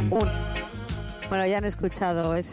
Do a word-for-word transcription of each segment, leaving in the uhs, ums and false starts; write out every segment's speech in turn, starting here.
Un. Bueno, ya han escuchado ese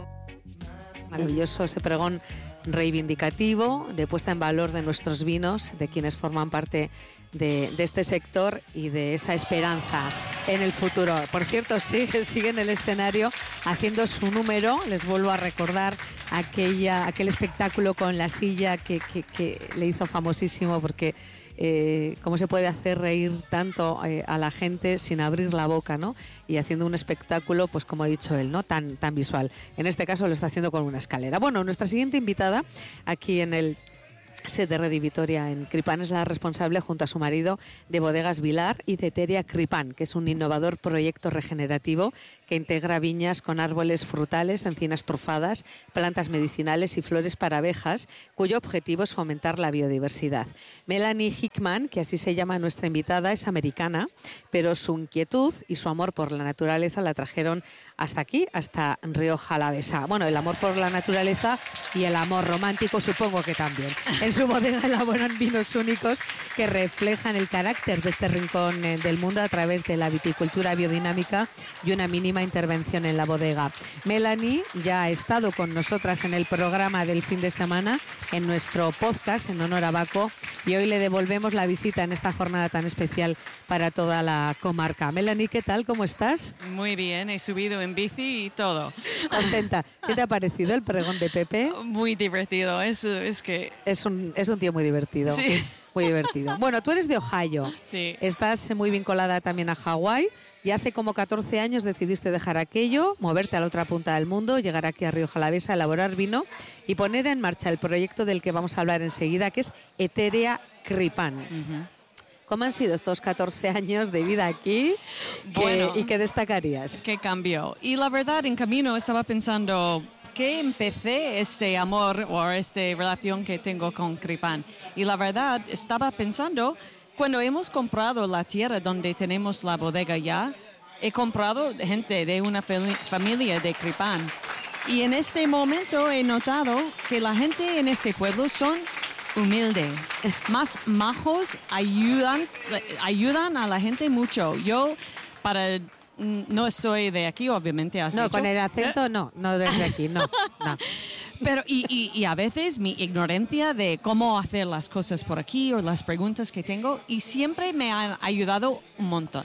maravilloso, ese pregón reivindicativo de puesta en valor de nuestros vinos, de quienes forman parte de, de este sector y de esa esperanza en el futuro. Por cierto, sigue, sigue en el escenario haciendo su número. Les vuelvo a recordar aquella, aquel espectáculo con la silla que, que, que le hizo famosísimo, porque Eh, cómo se puede hacer reír tanto eh, a la gente sin abrir la boca, ¿no? Y haciendo un espectáculo, pues como ha dicho él, ¿no? Tan, tan visual. En este caso lo está haciendo con una escalera. Bueno, nuestra siguiente invitada aquí en el set de Red Vitoria en Cripán es la responsable, junto a su marido, de Bodegas Vilar y de Eteria Cripán, que es un innovador proyecto regenerativo que integra viñas con árboles frutales, encinas trufadas, plantas medicinales y flores para abejas, cuyo objetivo es fomentar la biodiversidad. Melanie Hickman, que así se llama nuestra invitada, es americana, pero su inquietud y su amor por la naturaleza la trajeron hasta aquí, hasta Rioja Alavesa. Bueno, el amor por la naturaleza y el amor romántico supongo que también. En su bodega elaboran vinos únicos que reflejan el carácter de este rincón del mundo a través de la viticultura biodinámica y una mínima intervención en la bodega. Melanie ya ha estado con nosotras en el programa del fin de semana, en nuestro podcast en honor a Baco, y hoy le devolvemos la visita en esta jornada tan especial para toda la comarca. Melanie, ¿qué tal? ¿Cómo estás? Muy bien, he subido en bici y todo. Contenta. ¿Qué te ha parecido el pregón de Pepe? Muy divertido, es, es que... Es un, es un tío muy divertido. Sí. Muy divertido. Bueno, tú eres de Ohio. Sí. Estás muy vinculada también a Hawái y hace como catorce años decidiste dejar aquello, moverte a la otra punta del mundo, llegar aquí a Rioja Alavesa, elaborar vino y poner en marcha el proyecto del que vamos a hablar enseguida, que es Eteria Cripán. Uh-huh. ¿Cómo han sido estos catorce años de vida aquí? Bueno, ¿Y qué destacarías? ¿Qué cambió? Y la verdad, en camino estaba pensando que empecé este amor o esta relación que tengo con Cripán. Y la verdad, estaba pensando, cuando hemos comprado la tierra donde tenemos la bodega ya, he comprado gente de una familia de Cripán. Y en este momento he notado que la gente en este pueblo son humilde, más majos, ayudan, ayudan a la gente mucho. Yo, para, no soy de aquí, obviamente. ¿Has no, hecho? Con el acento no, no eres de aquí, no. no. Pero y, y, y a veces mi ignorancia de cómo hacer las cosas por aquí o las preguntas que tengo, y siempre me han ayudado un montón.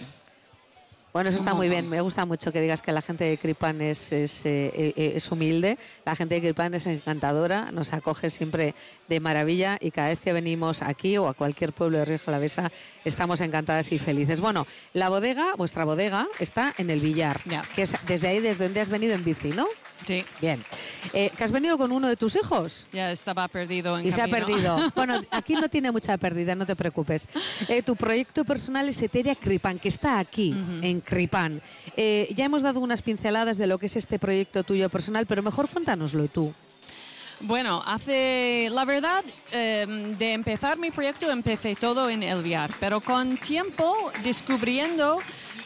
Bueno, eso está muy bien. Me gusta mucho que digas que la gente de Cripán es, es, eh, es humilde. La gente de Cripán es encantadora, nos acoge siempre de maravilla y cada vez que venimos aquí o a cualquier pueblo de Rioja Alavesa estamos encantadas y felices. Bueno, la bodega, vuestra bodega, está en el Villar, yeah. que es desde ahí, desde donde has venido en bici, ¿no? Sí. Bien. Eh, ¿Que has venido con uno de tus hijos? Ya estaba perdido en Y camino. se ha perdido. Bueno, aquí no tiene mucha pérdida, no te preocupes. Eh, tu proyecto personal es Eteria Cripán, que está aquí, uh-huh. en Cripán. Eh, ya hemos dado unas pinceladas de lo que es este proyecto tuyo personal, pero mejor cuéntanoslo tú. Bueno, hace, la verdad, eh, de empezar mi proyecto empecé todo en El Villar, pero con tiempo descubriendo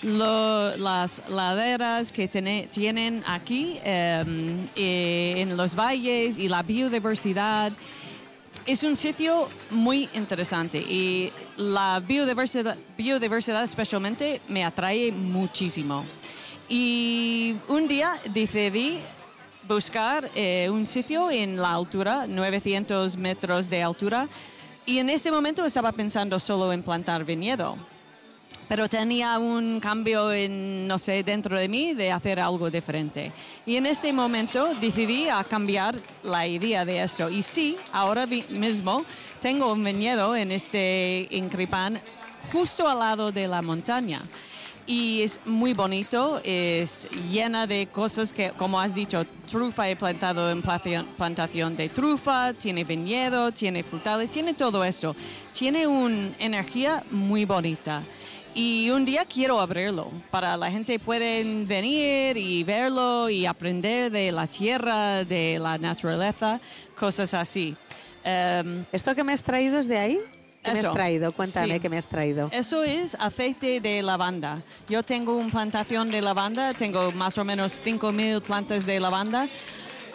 Lo, las laderas que tiene, tienen aquí eh, en los valles y la biodiversidad. Es un sitio muy interesante y la biodiversidad, biodiversidad especialmente me atrae muchísimo. Y un día decidí buscar eh, un sitio en la altura, novecientos metros de altura, y en ese momento estaba pensando solo en plantar viñedo. Pero tenía un cambio, en, no sé, dentro de mí de hacer algo diferente. Y en ese momento decidí a cambiar la idea de esto. Y sí, ahora mismo tengo un viñedo en, este, en Cripán, justo al lado de la montaña. Y es muy bonito, es llena de cosas que, como has dicho, trufa, he plantado en plantación de trufa, tiene viñedo, tiene frutales, tiene todo esto. Tiene una energía muy bonita. Y un día quiero abrirlo para la gente pueden venir y verlo y aprender de la tierra, de la naturaleza, cosas así. Um, ¿Esto que me has traído es de ahí? ¿Qué eso, me has traído? Cuéntame, sí. ¿Qué me has traído? Eso es aceite de lavanda. Yo tengo una plantación de lavanda, tengo más o menos cinco mil plantas de lavanda.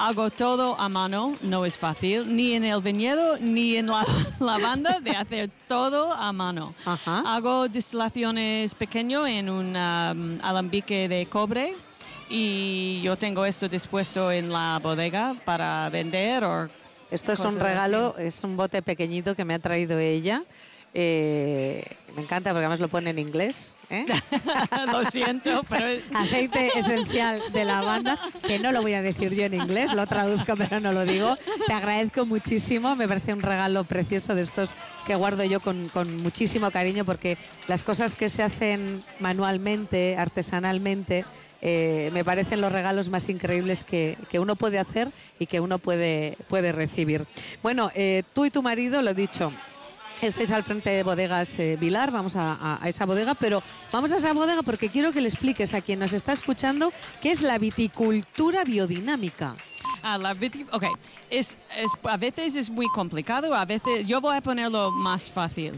hago todo a mano, no es fácil, ni en el viñedo ni en la lavanda, de hacer todo a mano. Ajá. Hago destilaciones pequeño en un um, alambique de cobre y yo tengo esto dispuesto en la bodega para vender. O Esto es un regalo, así. Es un bote pequeñito que me ha traído ella. Eh, me encanta porque además lo pone en inglés, ¿eh? Lo siento, pero... Aceite esencial de lavanda, que no lo voy a decir yo en inglés, lo traduzco pero no lo digo. Te agradezco muchísimo, me parece un regalo precioso de estos que guardo yo con, con muchísimo cariño, porque las cosas que se hacen manualmente, artesanalmente, eh, me parecen los regalos más increíbles que, que uno puede hacer y que uno puede, puede recibir. Bueno, eh, tú y tu marido, lo he dicho, estáis al frente de Bodegas eh, Vilar, vamos a, a, a esa bodega, pero vamos a esa bodega porque quiero que le expliques a quien nos está escuchando qué es la viticultura biodinámica. Ah, la viti ok, es, es, a veces es muy complicado, a veces yo voy a ponerlo más fácil.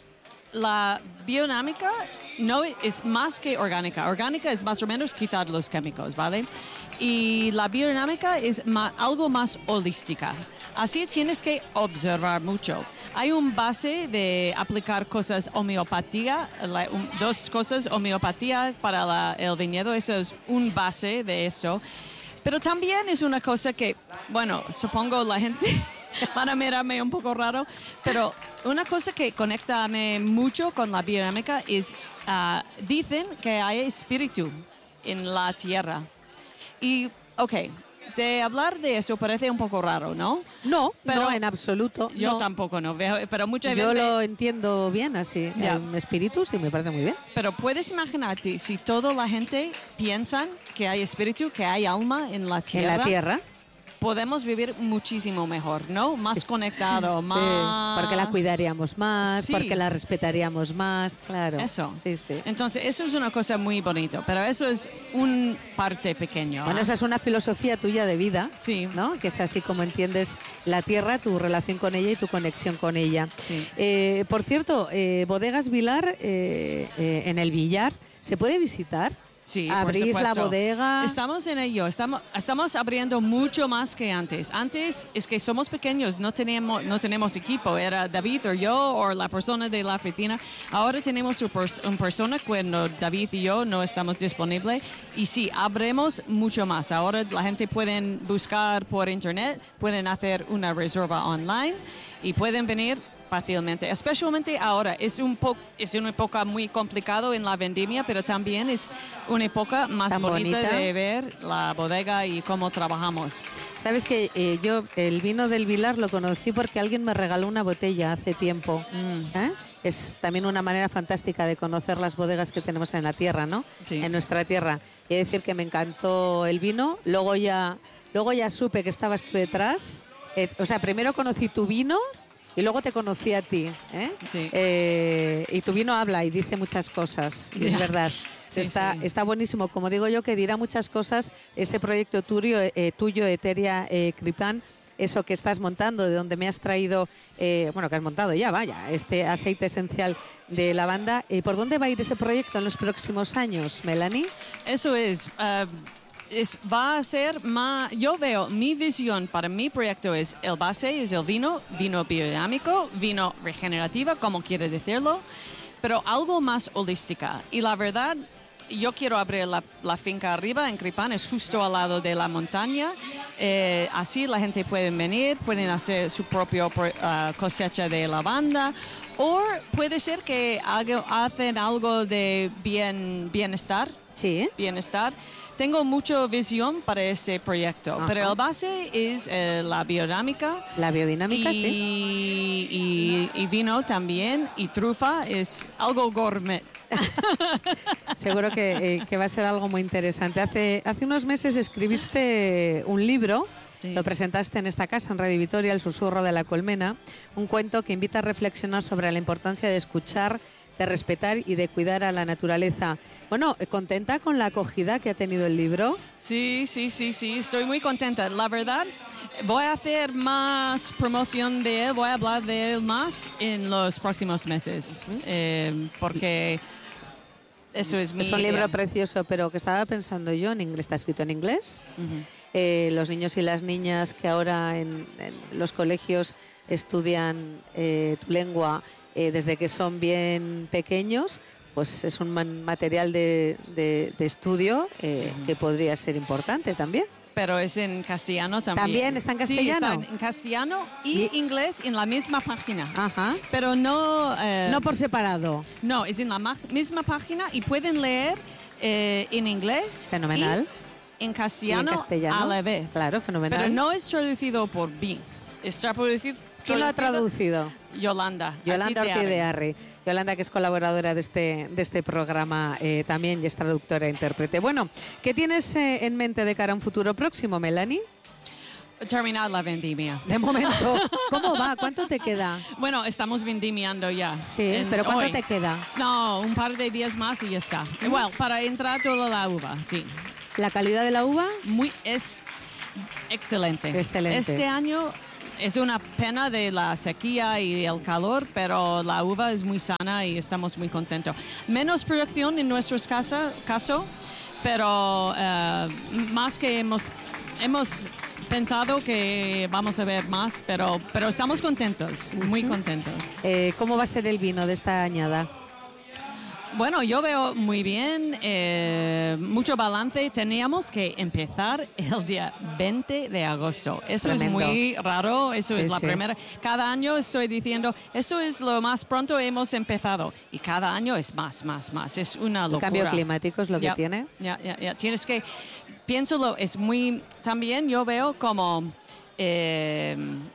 La biodinámica no es más que orgánica. Orgánica es más o menos quitar los químicos, ¿vale? Y la biodinámica es más, algo más holística. Así tienes que observar mucho. Hay un base de aplicar cosas homeopatía, la, un, dos cosas, homeopatía para la, el viñedo, eso es un base de eso. Pero también es una cosa que, bueno, supongo la gente van a mirarme un poco raro, pero una cosa que conecta mucho con la biodinámica es, uh, dicen que hay espíritu en la tierra. Y, ok, de hablar de eso parece un poco raro, ¿no? No, pero no, en absoluto. Yo no. tampoco, no veo, pero muchas veces... Yo lo entiendo bien así, Ya. en espíritu sí me parece muy bien. Pero puedes imaginarte si toda la gente piensa que hay espíritu, que hay alma en la tierra. En la tierra. Podemos vivir muchísimo mejor, ¿no? Más conectado, más... Sí, porque la cuidaríamos más, Sí. porque la respetaríamos más, claro. Eso. Sí, sí. Entonces, eso es una cosa muy bonita, pero eso es un parte pequeño. Bueno, ¿eh? esa es una filosofía tuya de vida, Sí. ¿no? Que es así como entiendes la tierra, tu relación con ella y tu conexión con ella. Sí. Eh, por cierto, eh, Bodegas Vilar eh, eh, en el Villar, ¿se puede visitar? Sí, por Abrís la supuesto. bodega. Estamos en ello, estamos, estamos abriendo mucho más que antes. Antes es que somos pequeños, no tenemos, no tenemos equipo, era David o yo o la persona de la oficina. Ahora tenemos una persona cuando David y yo no estamos disponibles y sí, abremos mucho más. Ahora la gente puede buscar por internet, pueden hacer una reserva online y pueden venir fácilmente, especialmente ahora. Es un poco, es una época muy complicada en la vendimia, pero también es una época más Tan bonita, bonita. de ver la bodega y cómo trabajamos. Sabes que eh, yo el vino del Vilar lo conocí porque alguien me regaló una botella hace tiempo. Mm. ¿Eh? Es también una manera fantástica de conocer las bodegas que tenemos en la tierra, ¿no? Sí. En nuestra tierra. Y decir que me encantó el vino. Luego ya, luego ya supe que estabas tú detrás. Eh, o sea, primero conocí tu vino y luego te conocí a ti. ¿eh? Sí. Eh, y tu vino habla y dice muchas cosas. Y es Ya. verdad. Sí, está, sí. está buenísimo. Como digo yo, que dirá muchas cosas ese proyecto tuyo, eh, tuyo Eteria eh, Cripan, eso que estás montando, de donde me has traído, eh, bueno, que has montado ya, vaya, este aceite esencial de lavanda. Eh, ¿Por dónde va a ir ese proyecto en los próximos años, Melanie? Eso es, uh, es, va a ser más, yo veo, mi visión para mi proyecto es, el base es el vino, vino biodinámico, vino regenerativo, como quiere decirlo, pero algo más holística. Y la verdad, yo quiero abrir la, la finca arriba en Cripan, es justo al lado de la montaña. Eh, así la gente puede venir, pueden hacer su propia uh, cosecha de lavanda. O puede ser que haga, hacen algo de bien, bienestar. Sí. Bienestar. Tengo mucha visión para ese proyecto, Ajá. pero el base es eh, la biodinámica. La biodinámica, y, sí. Y, y vino también, y trufa es algo gourmet. Seguro que, eh, que va a ser algo muy interesante. Hace, hace unos meses escribiste un libro, Sí. lo presentaste en esta casa, en Radio Vitoria, El susurro de la colmena, un cuento que invita a reflexionar sobre la importancia de escuchar, de respetar y de cuidar a la naturaleza. Bueno, ¿contenta con la acogida que ha tenido el libro? Sí, sí, sí, sí, estoy muy contenta. La verdad, voy a hacer más promoción de él, voy a hablar de él más en los próximos meses, eh, porque Eso es mi Es un idea. libro precioso, pero que estaba pensando yo, en inglés, está escrito en inglés. Ujú. Eh, los niños y las niñas que ahora en, en los colegios estudian eh, tu lengua eh, desde que son bien pequeños, pues es un man- material de, de- de estudio eh, que podría ser importante también. Pero es en castellano también. ¿También está en castellano? Sí, está en castellano y, Y- inglés en la misma página. Ajá. Pero no... eh, No por separado. no, es en la ma- misma página y pueden leer eh, en inglés. Fenomenal. Y en Y en castellano, castellano. a la vez. Claro, fenomenal. Pero no es traducido por mí. Está traducido... ¿Quién lo ha traducido- traducido? Yolanda. Yolanda Ortiz de Ortiz de Arre. Arri. Yolanda, que es colaboradora de este, de este programa eh, también y es traductora e intérprete. Bueno, ¿qué tienes eh, en mente de cara a un futuro próximo, Melanie? Terminar la vendimia. De momento, ¿cómo va? ¿Cuánto te queda? Bueno, estamos vendimiando ya. Sí, En- pero ¿cuánto hoy. te queda? No, un par de días más y ya está. Igual, para entrar toda la uva, sí. ¿La calidad de la uva? Muy es excelente. Excelente. Este año es una pena de la sequía y el calor, pero la uva es muy sana y estamos muy contentos. Menos producción en nuestro casa, caso, pero eh, más que hemos, hemos pensado que vamos a ver más, pero, pero estamos contentos, muy contentos. Eh, ¿Cómo va a ser el vino de esta añada? Bueno, yo veo muy bien, eh, mucho balance. Teníamos que empezar el día veinte de agosto. Eso es Tremendo. muy raro, eso Sí, es la sí. primera. Cada año estoy diciendo, eso es lo más pronto hemos empezado. Y cada año es más, más, más. Es una El locura. cambio climático es lo Ya, que tiene. Ya, ya, ya. Tienes que, piénsalo, es muy, también yo veo como... eh,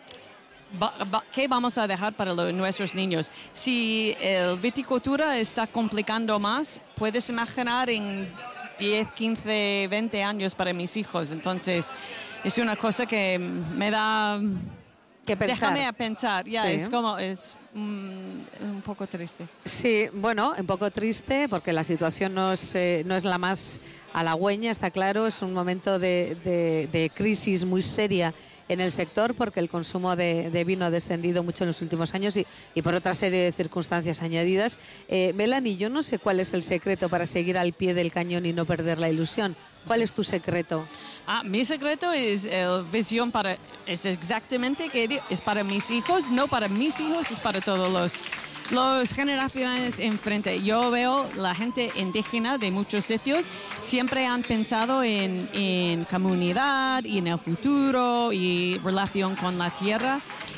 Va- va- ¿qué vamos a dejar para lo- nuestros niños? Si el viticultura está complicando más, puedes imaginar en diez, quince, veinte años para mis hijos. Entonces, es una cosa que me da... ¿Qué pensar? Déjame a pensar. Ya, Sí. es como... Es mm, un poco triste. Sí, bueno, un poco triste porque la situación no es, eh, no es la más halagüeña, está claro. Es un momento de, de- de crisis muy seria en el sector porque el consumo de, de vino ha descendido mucho en los últimos años y, y por otra serie de circunstancias añadidas. Eh, Melanie, yo no sé cuál es el secreto para seguir al pie del cañón y no perder la ilusión. ¿Cuál es tu secreto? Ah, mi secreto es la visión para... Es exactamente que di- es para mis hijos, no para mis hijos, es para todos los... Las generaciones enfrente. Yo veo la gente indígena de muchos sitios siempre han pensado en, en comunidad y en el futuro y relación con la tierra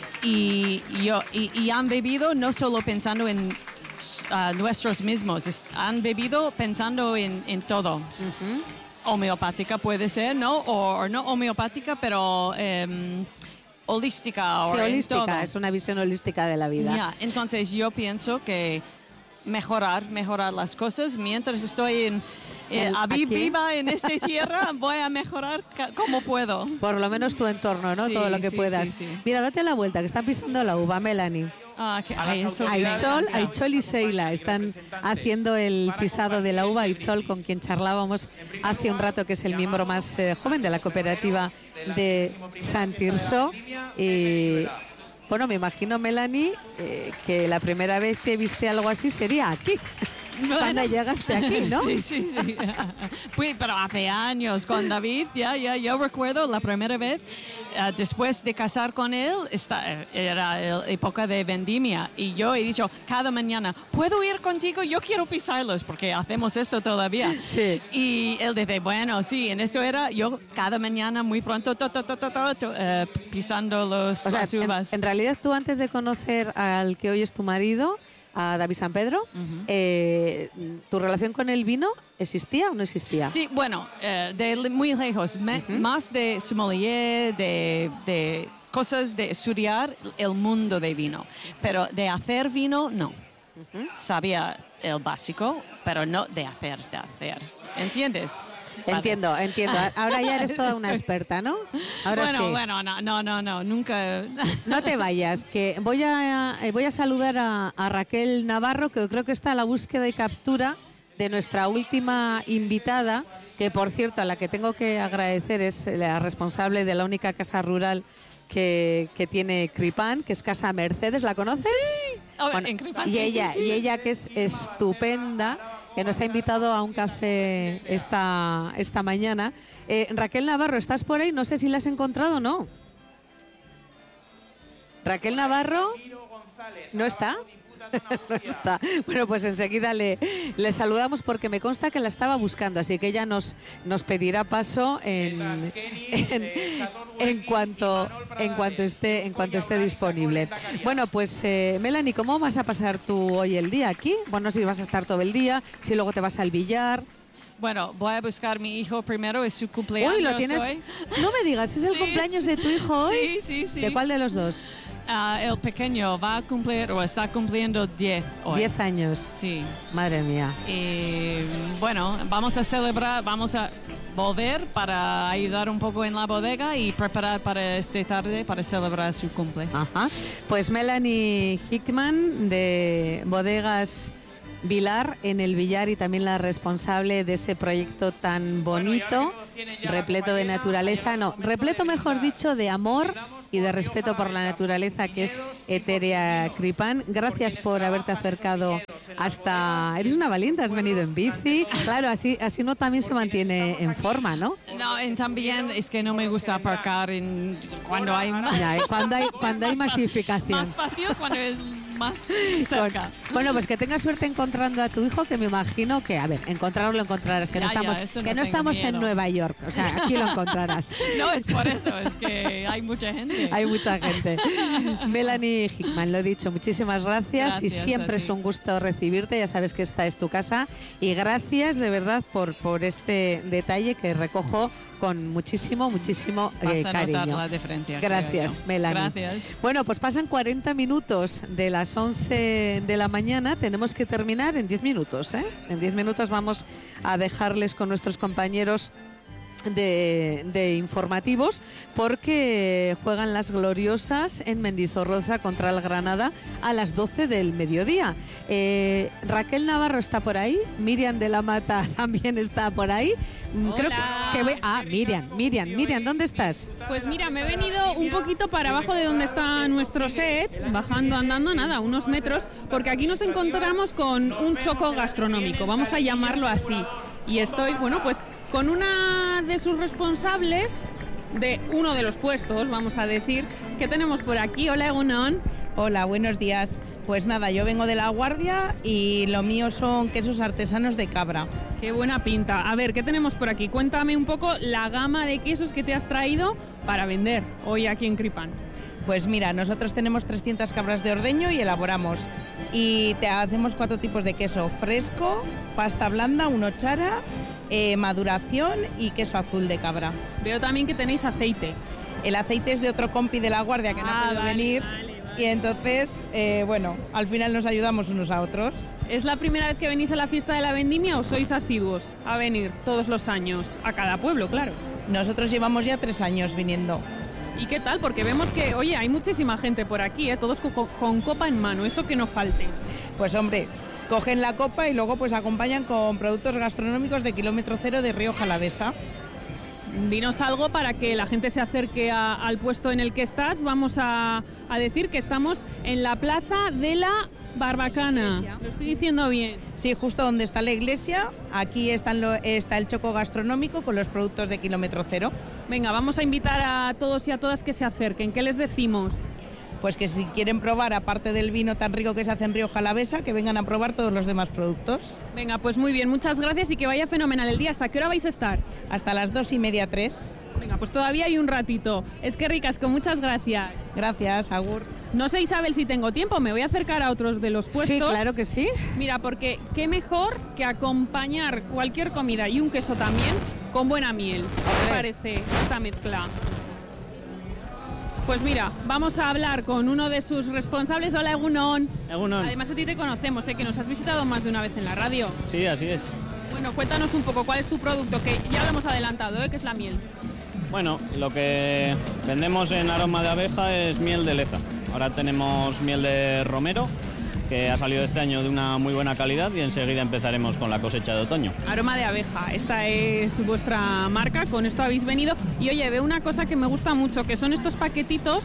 y, yo, y, y han vivido no solo pensando en uh, nuestros mismos, es- han vivido pensando en, en todo. Homeopática puede ser, ¿no? O, o no homeopática, pero em, holística. Sí, o en holística, todo. es una visión holística de la vida. Ya, entonces yo pienso que mejorar, mejorar las cosas mientras estoy en, eh, El- a vi- aquí. viva en esta tierra, voy a mejorar ca- como puedo. Por lo menos tu entorno, ¿no? Sí, Todo lo que sí, puedas. sí, sí. Mira, date la vuelta, que están pisando la uva, Melanie. Ah, que- ay, eso me Aichol, encanta. Aichol y Seila están haciendo el pisado de la uva. Aichol, con quien charlábamos hace un rato, que es el miembro más eh, joven de la cooperativa de Sant Tirso. Y bueno, me imagino, Melanie, eh, que la primera vez que viste algo así sería aquí. Bueno. Cuando llegaste aquí, ¿no? Sí, sí, sí. Pues, pero hace años con David, ya, ya, yo recuerdo la primera vez, eh, después de casar con él, esta, eh, era la época de vendimia, y yo he dicho cada mañana, ¿puedo ir contigo? Yo quiero pisarlos, porque hacemos eso todavía. Sí. Y él dice, bueno, sí, en eso era yo cada mañana muy pronto to, to, to, to, to, to, eh, pisando los, O sea, las en, uvas. en realidad tú, antes de conocer al que hoy es tu marido, a David San Pedro, Ujú. eh, ¿tu relación con el vino existía o no existía? Sí, bueno, eh, de le- muy lejos, me- más de sommelier, de, de cosas de estudiar el mundo de vino, pero de hacer vino, no. Sabía el básico, pero no de hacer, de hacer. ¿Entiendes? Vale. Entiendo, entiendo. Ahora ya eres toda una experta, ¿no? Ahora bueno, sí. bueno, no, no, no, no, nunca. No te vayas, que voy a, eh, voy a saludar a, a Raquel Navarro, que creo que está a la búsqueda y captura de nuestra última invitada, que por cierto, a la que tengo que agradecer es la responsable de la única casa rural que, que tiene Cripán, que es Casa Mercedes. ¿La conoces? A ver, Bueno, en Cripán, y sí, ella, sí, sí. y ella que es estupenda, que nos ha invitado a un café esta, esta mañana. Eh, Raquel Navarro, ¿estás por ahí? No sé si la has encontrado o no. Raquel Navarro, ¿no está? No está. Bueno, pues enseguida le, le saludamos porque me consta que la estaba buscando, así que ella nos, nos pedirá paso en, en, en, cuanto, en, cuanto esté, en cuanto esté disponible. Bueno, pues eh, Melanie, ¿cómo vas a pasar tú hoy el día aquí? Bueno, si vas a estar todo el día, si luego te vas al billar. Bueno, voy a buscar a mi hijo primero, es su cumpleaños. Uy, lo tienes. Hoy. No me digas, ¿es el sí, cumpleaños sí. de tu hijo hoy? Sí, sí, sí. ¿De cuál de los dos? Uh, el pequeño va a cumplir o está cumpliendo diez hoy. diez años. Sí. Madre mía. Y bueno, vamos a celebrar, vamos a volver para ayudar un poco en la bodega y preparar para esta tarde para celebrar su cumple. Ajá. Pues Melanie Hickman de Bodegas Vilar en el Villar y también la responsable de ese proyecto tan bonito, repleto de naturaleza, no, repleto mejor dicho de amor y de respeto por la naturaleza, que es Eteria Cripán. Gracias por haberte acercado hasta... Eres una valiente, has venido en bici. Claro, así así no también se mantiene en forma, ¿no? No, y también es que no me gusta aparcar en, cuando hay más... Ya, cuando hay, cuando hay masificación. Más fácil cuando es más cerca. Bueno, pues que tengas suerte encontrando a tu hijo, que me imagino que, a ver, encontrarlo lo encontrarás, que ya, no estamos, ya, que no no estamos en Nueva York, o sea, aquí lo encontrarás. No, es por eso, es que hay mucha gente. Hay mucha gente. Melanie Hickman, lo he dicho, muchísimas gracias, gracias y siempre es un gusto recibirte, ya sabes que esta es tu casa y gracias de verdad por, por este detalle que recojo con muchísimo, muchísimo eh, cariño. La diferencia, gracias, Melanie. Gracias. Bueno, pues pasan cuarenta minutos de las once de la mañana. Tenemos que terminar en diez minutos. ¿eh? En diez minutos vamos a dejarles con nuestros compañeros De, de informativos porque juegan las gloriosas en Mendizorroza contra el Granada a las doce del mediodía. Eh, Raquel Navarro está por ahí, Miriam de la Mata también está por ahí. Hola. Creo que, que ve, ah, Miriam, Miriam, Miriam, ¿dónde estás? Pues mira, me he venido un poquito para abajo de donde está nuestro set, bajando, andando, nada, unos metros, porque aquí nos encontramos con un choco gastronómico, vamos a llamarlo así. Y estoy, bueno, pues con una de sus responsables de uno de los puestos, vamos a decir, que tenemos por aquí. Hola, Egunon. Hola, buenos días. Pues nada, yo vengo de La Guardia y lo mío son quesos artesanos de cabra. Qué buena pinta. A ver, ¿qué tenemos por aquí? Cuéntame un poco la gama de quesos que te has traído para vender hoy aquí en Cripán. Pues mira, nosotros tenemos trescientas cabras de ordeño y elaboramos. Y te hacemos cuatro tipos de queso: fresco, pasta blanda, uno chara, eh, maduración y queso azul de cabra. Veo también que tenéis aceite. El aceite es de otro compi de La Guardia que no ah, ha podido vale, venir. Vale, vale. Y entonces, eh, bueno, al final nos ayudamos unos a otros. ¿Es la primera vez que venís a la fiesta de la vendimia o sois asiduos a venir todos los años? A cada pueblo, claro. Nosotros llevamos ya tres años viniendo. ¿Y qué tal? Porque vemos que, oye, hay muchísima gente por aquí, ¿eh? Todos con, con copa en mano, eso que no falte. Pues hombre, cogen la copa y luego pues acompañan con productos gastronómicos de kilómetro cero de Rioja Alavesa. Dinos algo para que la gente se acerque a, al puesto en el que estás. Vamos a, a decir que estamos en la plaza de la Barbacana. ¿Lo estoy diciendo bien? Sí, justo donde está la iglesia. Aquí están lo, está el choco gastronómico con los productos de kilómetro cero. Venga, vamos a invitar a todos y a todas que se acerquen. ¿Qué les decimos? Pues que si quieren probar, aparte del vino tan rico que se hace en Rioja Alavesa, que vengan a probar todos los demás productos. Venga, pues muy bien, muchas gracias y que vaya fenomenal el día. ¿Hasta qué hora vais a estar? Hasta las dos y media, tres. Venga, pues todavía hay un ratito. Es que ricasco, muchas gracias. Gracias, agur. No sé, Isabel, si tengo tiempo, me voy a acercar a otros de los puestos. Sí, claro que sí. Mira, porque qué mejor que acompañar cualquier comida y un queso también con buena miel. ¿Qué te parece esta mezcla? Pues mira, vamos a hablar con uno de sus responsables. Hola, Egunon. Egunon. Además a ti te conocemos, ¿eh? Que nos has visitado más de una vez en la radio. Sí, así es. Bueno, cuéntanos un poco cuál es tu producto, que ya lo hemos adelantado, ¿eh? Que es la miel. Bueno, lo que vendemos en aroma de abeja es miel de leza. Ahora tenemos miel de romero, que ha salido este año de una muy buena calidad, y enseguida empezaremos con la cosecha de otoño. Aroma de abeja, esta es vuestra marca, con esto habéis venido. Y oye, veo una cosa que me gusta mucho, que son estos paquetitos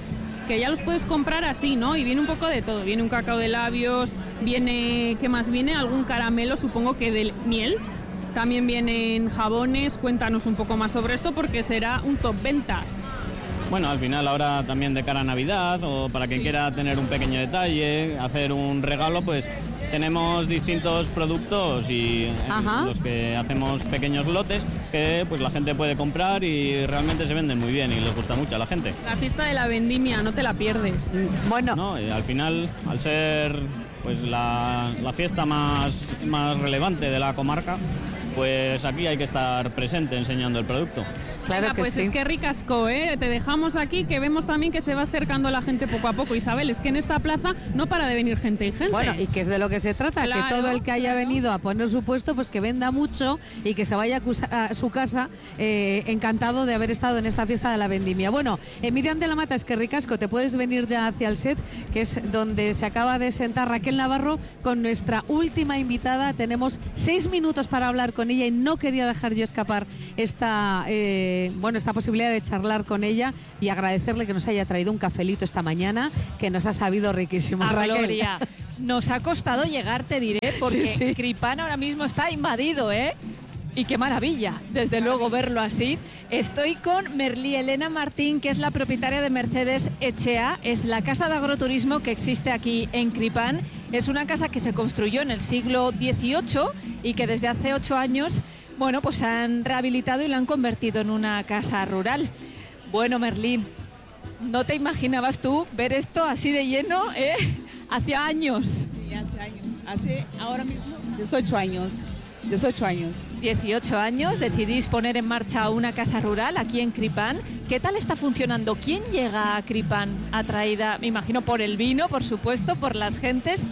porque ya los puedes comprar así, ¿no? Y viene un poco de todo, viene un cacao de labios, viene, ¿qué más viene? Algún caramelo, supongo que de miel. También vienen jabones. Cuéntanos un poco más sobre esto porque será un top ventas. Bueno, al final ahora también de cara a Navidad o para quien Sí. quiera tener un pequeño detalle, hacer un regalo, pues tenemos distintos productos y en Ajá. los que hacemos pequeños lotes que pues la gente puede comprar y realmente se venden muy bien y les gusta mucho a la gente. La fiesta de la vendimia, no te la pierdes. Bueno, ¿No? Y al final, al ser pues la, la fiesta más, más relevante de la comarca, pues aquí hay que estar presente enseñando el producto. claro Venga, que pues sí. es que ricasco, ¿eh? Te dejamos aquí, que vemos también que se va acercando la gente poco a poco. Isabel, es que en esta plaza no para de venir gente y gente. Bueno, y que es de lo que se trata, Claro, que todo el que haya claro. venido a poner su puesto, pues que venda mucho y que se vaya a cusa- a su casa eh, encantado de haber estado en esta fiesta de la vendimia. Bueno, eh, Miriam de la Mata, es que ricasco, te puedes venir ya hacia el set, que es donde se acaba de sentar Raquel Navarro con nuestra última invitada. Tenemos seis minutos para hablar con ella y no quería dejar yo escapar esta, eh, bueno, esta posibilidad de charlar con ella y agradecerle que nos haya traído un cafelito esta mañana, que nos ha sabido riquísimo. A Raquel. Gloria. Nos ha costado llegar, te diré, porque Sí, sí. Cripán ahora mismo está invadido, ¿eh? Y qué maravilla, desde luego, verlo así. Estoy con Merlí Elena Martín, que es la propietaria de Mercedes Etxea. Es la casa de agroturismo que existe aquí en Cripán. Es una casa que se construyó en el siglo dieciocho y que desde hace ocho años, bueno, pues han rehabilitado y la han convertido en una casa rural. Bueno, Merlí, ¿no te imaginabas tú ver esto así de lleno, eh? Hace años. Sí, hace años. Hace ahora mismo dieciocho años. dieciocho años. dieciocho años, decidís poner en marcha una casa rural aquí en Cripán. ¿Qué tal está funcionando? ¿Quién llega a Cripán atraída, me imagino, por el vino, por supuesto, por las gentes?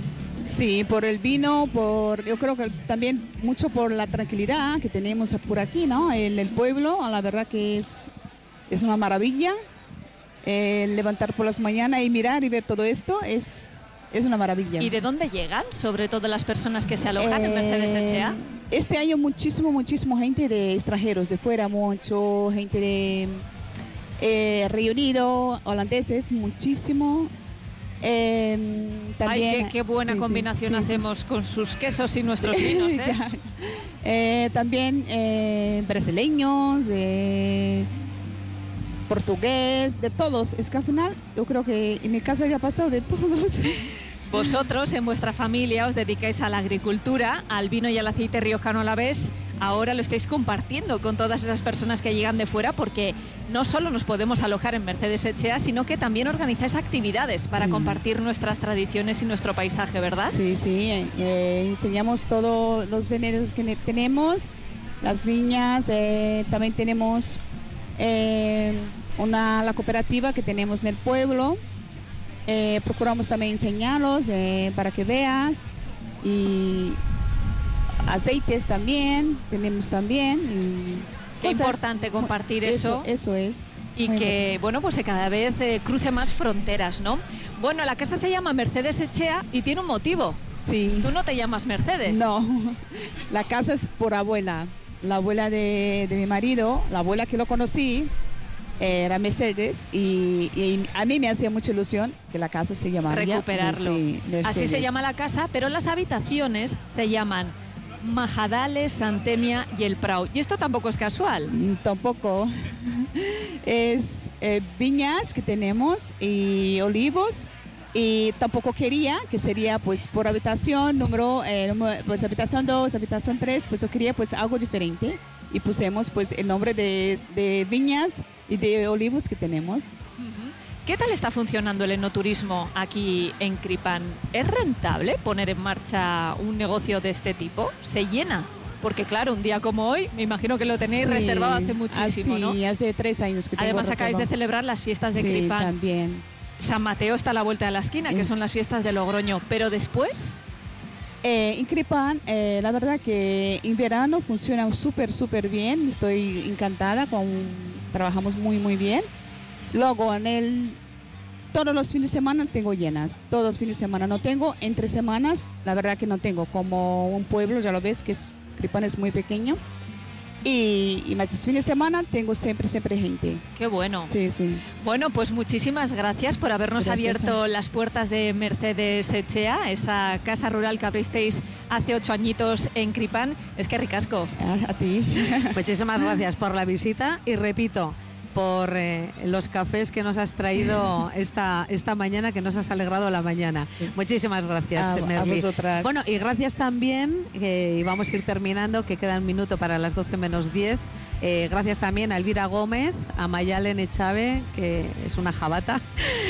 Sí, por el vino, por yo creo que también mucho por la tranquilidad que tenemos por aquí, ¿no? El, el pueblo, la verdad que es, es una maravilla. El levantar por las mañanas y mirar y ver todo esto es, es una maravilla. ¿Y de dónde llegan, sobre todo las personas que se alojan en Eh, Mercedes Etxea? Este año muchísimo, muchísimo gente de extranjeros, de fuera, mucho gente de eh, Reino Unido, holandeses, muchísimo. Eh, también, Ay, qué, qué buena sí, sí, combinación sí, sí. hacemos con sus quesos y nuestros vinos, ¿eh? Ya. Eh, también eh, brasileños, eh, portugués, de todos. Es que al final yo creo que en mi casa ya ha pasado de todos. Vosotros en vuestra familia os dedicáis a la agricultura, al vino y al aceite riojano a la vez. Ahora lo estáis compartiendo con todas esas personas que llegan de fuera, porque no solo nos podemos alojar en Mercedes Etxea, sino que también organizáis actividades para Sí. compartir nuestras tradiciones y nuestro paisaje, ¿verdad? Sí, sí, eh, eh, enseñamos todos los venenos que ne- tenemos, las viñas, eh, también tenemos eh, una, la cooperativa que tenemos en el pueblo. Eh, procuramos también enseñarlos eh, para que veas, y aceites también tenemos también. Y Qué cosas. importante compartir eso, Eso, eso es. y muy que, bueno, pues que cada vez eh, cruce más fronteras, ¿no? Bueno, la casa se llama Mercedes Etxea y tiene un motivo. Sí. Tú no te llamas Mercedes. No, la casa es por abuela. La abuela de, de mi marido, la abuela que lo conocí, eh, era Mercedes, y, y a mí me hacía mucha ilusión que la casa se llamaría Recuperarlo. sí, Así Mercedes. se llama la casa, pero las habitaciones se llaman Majadales, Santemia y El Prau. Y esto tampoco es casual. Mm, Tampoco. Es eh, viñas que tenemos y olivos. Y tampoco quería que sería pues por habitación, número, eh, número- pues habitación dos, habitación tres, pues yo quería pues algo diferente. Y pusimos pues el nombre de, de viñas y de olivos que tenemos. ¿Qué tal está funcionando el enoturismo aquí en Cripán? ¿Es rentable poner en marcha un negocio de este tipo? ¿Se llena? Porque claro, un día como hoy, me imagino que lo tenéis Sí, reservado hace muchísimo, así, ¿no? hace tres años que tengo Además acabáis de reservado. celebrar las fiestas de Sí, Cripán. también. San Mateo está a la vuelta de la esquina, que Sí. son las fiestas de Logroño. Pero después, Eh, en Cripán, eh, la verdad que en verano funciona súper, súper bien. Estoy encantada, con, trabajamos muy, muy bien. Luego, en el, todos los fines de semana tengo llenas. Todos los fines de semana no tengo. Entre semanas, la verdad que no tengo. Como un pueblo, ya lo ves, que es, Cripán es muy pequeño. Y, y más los fines de semana tengo siempre, siempre gente. Qué bueno. Sí, sí. Bueno, pues muchísimas gracias por habernos Gracias. abierto las puertas de Mercedes Etxea, esa casa rural que abristeis hace ocho añitos en Cripán. Es que ricasco. A, a ti. Muchísimas gracias por la visita y repito, por eh, los cafés que nos has traído esta, esta mañana, que nos has alegrado la mañana. Muchísimas gracias, A- a Merli. vosotras. Bueno, y gracias también, eh, y vamos a ir terminando, que queda un minuto para las doce menos diez. Eh, gracias también a Elvira Gómez, a Mayalen Echave, que es una jabata,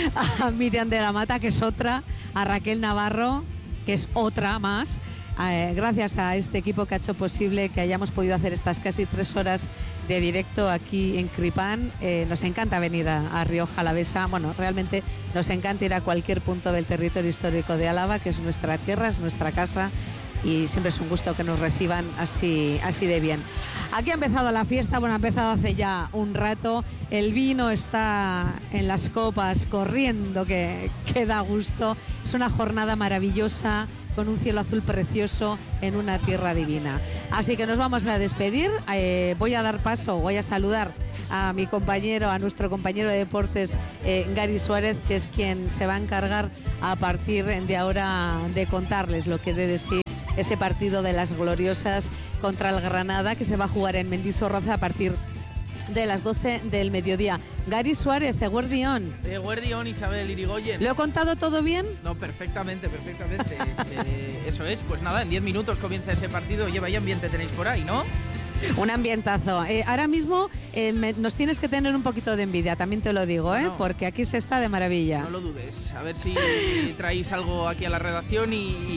a Miriam de la Mata, que es otra, a Raquel Navarro, que es otra más. Eh, gracias a este equipo que ha hecho posible que hayamos podido hacer estas casi tres horas de directo aquí en Cripán. Eh, nos encanta venir a, a Rioja Alavesa. Bueno, realmente nos encanta ir a cualquier punto del territorio histórico de Álava, que es nuestra tierra, es nuestra casa, y siempre es un gusto que nos reciban así, así de bien. Aquí ha empezado la fiesta, bueno, ha empezado hace ya un rato. El vino está en las copas corriendo, que, que da gusto. Es una jornada maravillosa, con un cielo azul precioso en una tierra divina. Así que nos vamos a despedir. Eh, voy a dar paso, voy a saludar a mi compañero, a nuestro compañero de deportes, eh, Gary Suárez, que es quien se va a encargar a partir de ahora de contarles lo que debe decir ese partido de las gloriosas contra el Granada, que se va a jugar en Mendizorroza a partir de las doce del mediodía. Gary Suárez, Eguerdión. Eguerdión, Isabel Irigoyen. ¿Lo he contado todo bien? No, perfectamente, perfectamente. eh, eso es, pues nada, en diez minutos comienza ese partido. Lleva ya ambiente tenéis por ahí, ¿no? Un ambientazo. Eh, ahora mismo eh, me, nos tienes que tener un poquito de envidia, también te lo digo, ¿eh? No. Porque aquí se está de maravilla. No lo dudes. A ver si traéis algo aquí a la redacción y,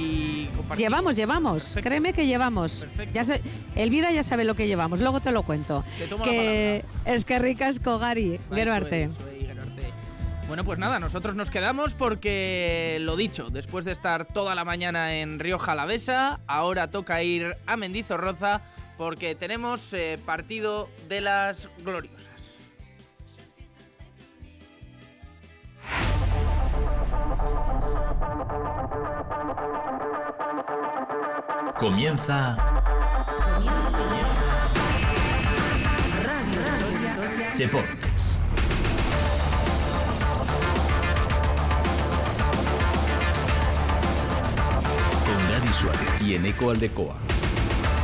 y compartimos. Llevamos, llevamos. Perfecto. Créeme que llevamos. Perfecto. Ya sé, Elvira ya sabe lo que llevamos, luego te lo cuento. Te tomo Que es que ricasco, Gary. la Gero palabra. arte. Eso es, eso es, Gero arte. Bueno, pues nada, nosotros nos quedamos porque, lo dicho, después de estar toda la mañana en Rioja Alavesa, ahora toca ir a Mendizorroza porque tenemos eh, partido de las gloriosas. Comienza Deportes. Con Gary Suárez y Eneco Aldecoa.